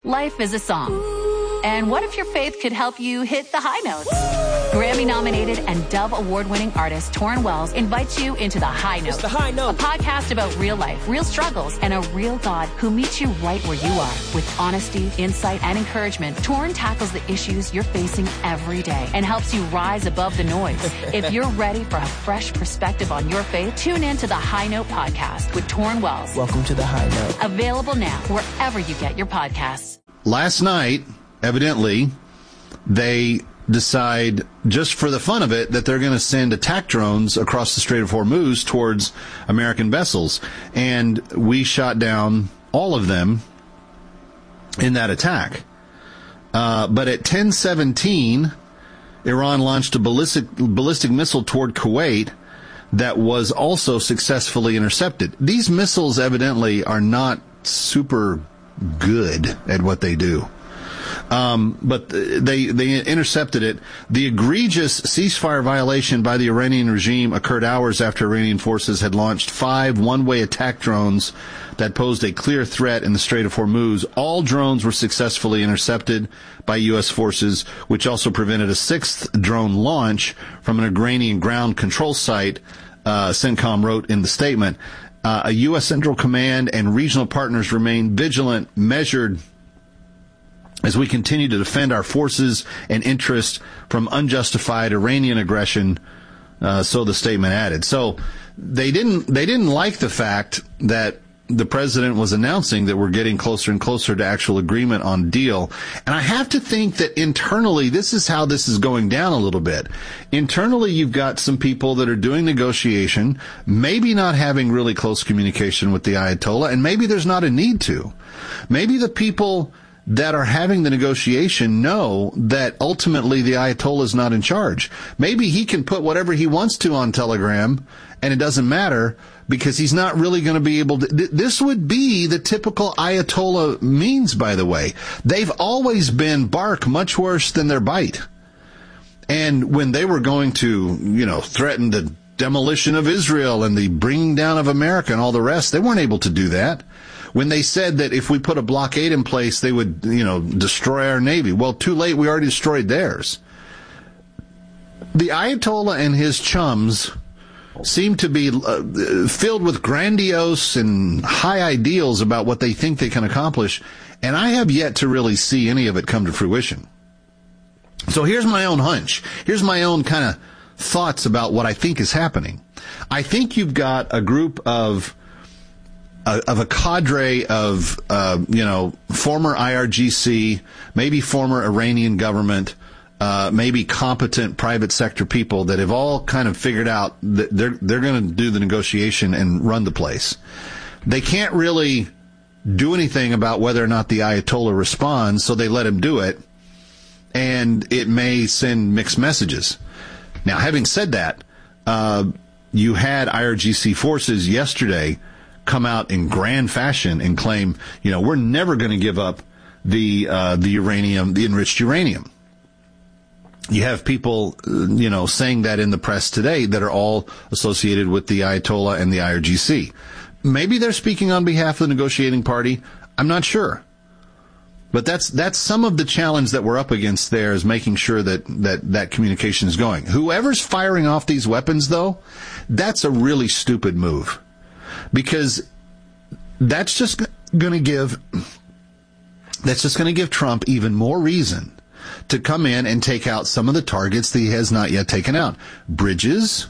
Life is a song. And what if your faith could help you hit the high notes? Grammy-nominated and Dove Award-winning artist Torrin Wells invites you into The High Note. It's The High Note. A podcast about real life, real struggles, and a real God who meets you right where you are. With honesty, insight, and encouragement, Torrin tackles the issues you're facing every day and helps you rise above the noise. If you're ready for a fresh perspective on your faith, tune in to The High Note podcast with Torrin Wells. Welcome to The High Note. Available now wherever you get your podcasts. Last night, evidently, they decide, just for the fun of it, that they're going to send attack drones across the Strait of Hormuz towards American vessels. And we shot down all of them in that attack. But at 10:17, Iran launched a ballistic missile toward Kuwait that was also successfully intercepted. These missiles evidently are not super good at what they do. But they intercepted it. The egregious ceasefire violation by the Iranian regime occurred hours after Iranian forces had launched 5 one-way attack drones that posed a clear threat in the Strait of Hormuz. All drones were successfully intercepted by U.S. forces, which also prevented a 6th drone launch from an Iranian ground control site, CENTCOM wrote in the statement. A U.S. Central Command and regional partners remain vigilant, measured, as we continue to defend our forces and interests from unjustified Iranian aggression, so the statement added. So they didn't like the fact that the president was announcing that we're getting closer and closer to actual agreement on deal. And I have to think that internally, this is how this is going down a little bit. Internally, you've got some people that are doing negotiation, maybe not having really close communication with the Ayatollah, and maybe there's not a need to. Maybe the people that are having the negotiation know that ultimately the Ayatollah is not in charge. Maybe he can put whatever he wants to on Telegram, and it doesn't matter, because he's not really going to be able to. This would be the typical Ayatollah means, by the way. They've always been bark much worse than their bite. And when they were going to, threaten the demolition of Israel and the bringing down of America and all the rest, they weren't able to do that. When they said that if we put a blockade in place, they would, destroy our Navy. Well, too late. We already destroyed theirs. The Ayatollah and his chums seem to be filled with grandiose and high ideals about what they think they can accomplish, and I have yet to really see any of it come to fruition. So here's my own hunch. Here's my own kind of thoughts about what I think is happening. I think you've got a group of a cadre of, former IRGC, maybe former Iranian government, maybe competent private sector people that have all kind of figured out that they're going to do the negotiation and run the place. They can't really do anything about whether or not the Ayatollah responds, so they let him do it, and it may send mixed messages. Now, having said that, you had IRGC forces yesterday come out in grand fashion and claim, we're never going to give up the uranium, the enriched uranium. You have people, saying that in the press today that are all associated with the Ayatollah and the IRGC. Maybe they're speaking on behalf of the negotiating party. I'm not sure. But that's some of the challenge that we're up against there, is making sure that communication is going. Whoever's firing off these weapons, though, that's a really stupid move. Because that's just going to give Trump even more reason to come in and take out some of the targets that he has not yet taken out. Bridges,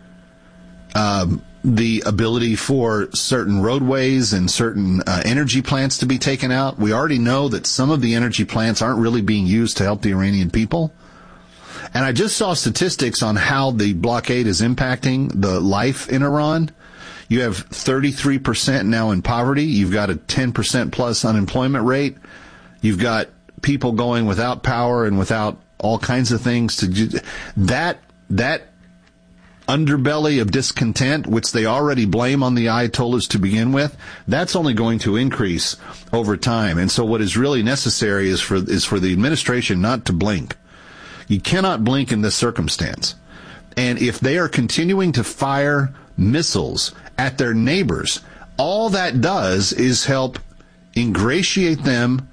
the ability for certain roadways and certain energy plants to be taken out. We already know that some of the energy plants aren't really being used to help the Iranian people. And I just saw statistics on how the blockade is impacting the life in Iran. You have 33% now in poverty. You've got a 10% plus unemployment rate. You've got people going without power and without all kinds of things. That underbelly of discontent, which they already blame on the Ayatollahs to begin with, that's only going to increase over time. And so what is really necessary is for the administration not to blink. You cannot blink in this circumstance. And if they are continuing to fire missiles at their neighbors, all that does is help ingratiate them